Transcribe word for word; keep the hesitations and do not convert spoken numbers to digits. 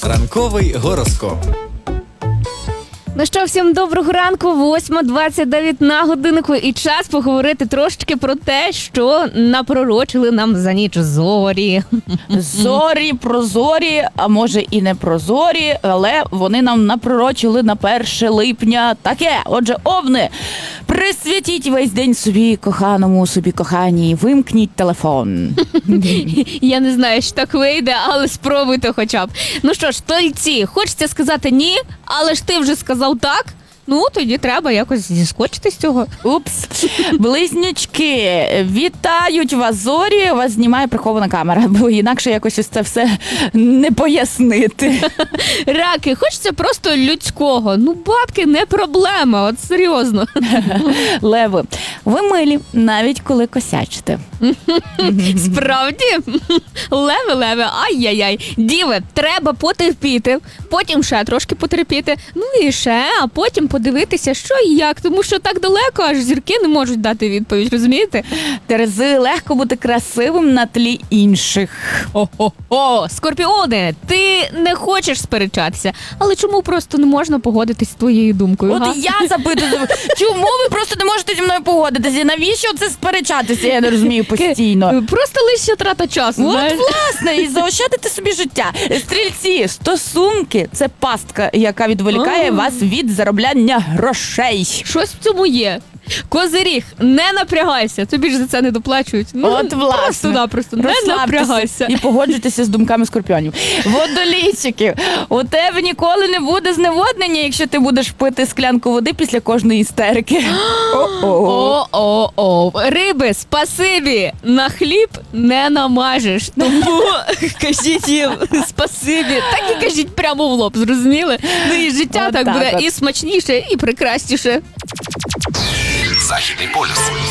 Ранковий гороскоп. Ну що, всім доброго ранку, восьма двадцять дев'ять на годиннику, і час поговорити трошечки про те, що напророчили нам за ніч зорі. Зорі, прозорі, а може і не прозорі, але вони нам напророчили на перше липня таке. Отже, овни, присвятіть весь день собі коханому, собі коханій, вимкніть телефон. Я не знаю, що так вийде, але спробуйте хоча б. Ну що ж, тельці, хочеться сказати ні, але ж ти вже сказав так. Ну, тоді треба якось зіскочити з цього. Упс. Близнючки, вітають вас, зорі, вас знімає прихована камера, бо інакше якось ось це все не пояснити. Раки, хочеться просто людського. Ну, бабки не проблема, от серйозно. Леви, ви милі, навіть коли косячите. Справді? Леви, леви, ай-яй-яй. Діви, треба потерпіти, потім ще трошки потерпіти, ну і ще, а потім подивитися, що і як, тому що так далеко, аж зірки не можуть дати відповідь, розумієте? Терези, легко бути красивим на тлі інших. О, Скорпіони, ти не хочеш сперечатися, але чому просто не можна погодитись з твоєю думкою? От га? я запитую, чому ви просто не можете зі мною погодитися? Навіщо це сперечатися? Я не розумію постійно. Просто лише трата часу, От, знаєш? власне, і заощадити собі життя. Стрільці, стосунки – це пастка, яка відволікає А. вас від заробляння грошей. Щось в цьому є. Козиріг, не напрягайся, тобі ж за це не доплачують. Ну, От, власне. Просто-напросто, не Розслабтеся напрягайся. і погоджуйтеся з думками скорпіонів. Водолійчики, у тебе ніколи не буде зневоднення, якщо ти будеш пити склянку води після кожної істерики. О-о. О-о-о. Риби, спасибі, на хліб не намажеш. Тому кажіть їм спасибі. Так і кажіть прямо в лоб, зрозуміли? Ну і життя От так так буде от. і смачніше, і прекрасніше. Західний полюс.